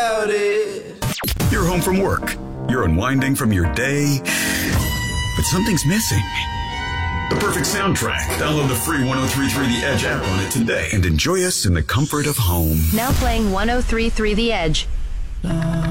about it. You're home from work. You're unwinding from your day, but something's missing. The perfect soundtrack. Download the free 103.3 The Edge app on it today and enjoy us in the comfort of home. Now playing 103.3 The Edge.